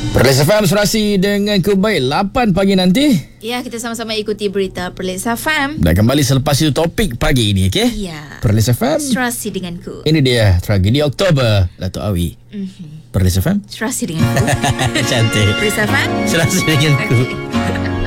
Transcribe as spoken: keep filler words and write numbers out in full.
Perlis F M serasi dengan Kubai lapan pagi nanti. Ya, kita sama-sama ikuti berita Perlis F M. Dan kembali selepas itu topik pagi ini, okey? Ya. Perlis F M Serasi denganku. Ini dia tragedi Oktober Dato' Awi. Mm-hmm. Perlis F M Serasi denganku. cantik. Perlis F M Serasi denganku. Okay.